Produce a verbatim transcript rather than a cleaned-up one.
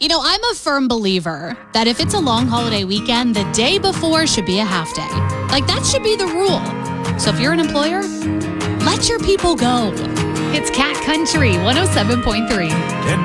You know, I'm a firm believer that if it's a long holiday weekend, the day before should be a half day. Like, that should be the rule. So if you're an employer, let your people go. It's Cat Country one oh seven point three.